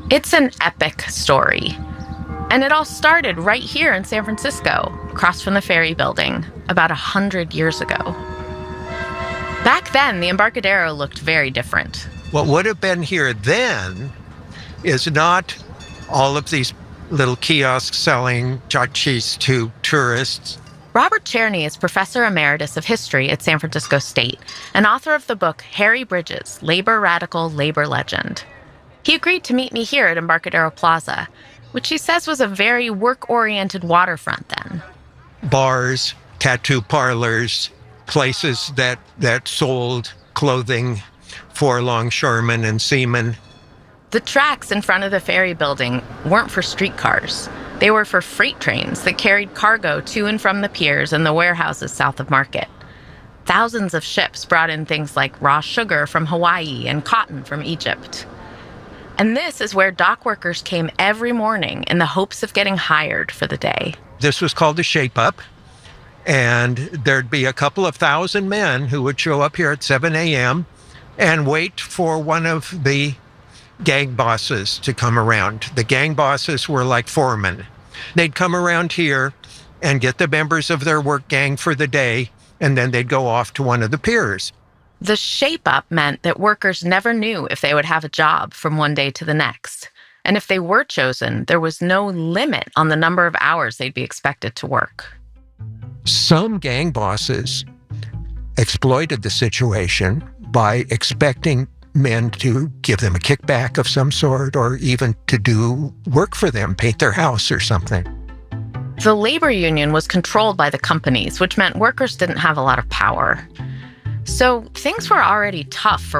It's an epic story. And it all started right here in San Francisco, across from the Ferry Building, about 100 years ago. Back then, the Embarcadero looked very different. What would have been here then is not all of these little kiosks selling chachis to tourists. Robert Cherny is professor emeritus of history at San Francisco State and author of the book Harry Bridges, Labor Radical, Labor Legend. He agreed to meet me here at Embarcadero Plaza, which he says was a very work-oriented waterfront then. Bars, tattoo parlors, places that sold clothing for longshoremen and seamen. The tracks in front of the Ferry Building weren't for streetcars. They were for freight trains that carried cargo to and from the piers and the warehouses south of Market. Thousands of ships brought in things like raw sugar from Hawaii and cotton from Egypt. And this is where dock workers came every morning in the hopes of getting hired for the day. This was called the Shape Up, and there'd be a couple of thousand men who would show up here at 7 a.m. and wait for one of the gang bosses to come around. The gang bosses were like foremen. They'd come around here and get the members of their work gang for the day, and then they'd go off to one of the piers. The shape-up meant that workers never knew if they would have a job from one day to the next. And if they were chosen, there was no limit on the number of hours they'd be expected to work. Some gang bosses exploited the situation by expecting men to give them a kickback of some sort, or even to do work for them, paint their house or something. The labor union was controlled by the companies, which meant workers didn't have a lot of power. So things were already tough for